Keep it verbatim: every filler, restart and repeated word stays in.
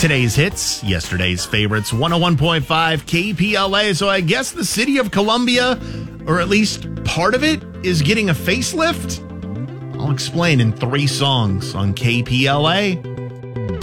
Today's hits, yesterday's favorites, one oh one point five K P L A. So I guess the city of Columbia, or at least part of it, is getting a facelift? I'll explain in three songs on K P L A.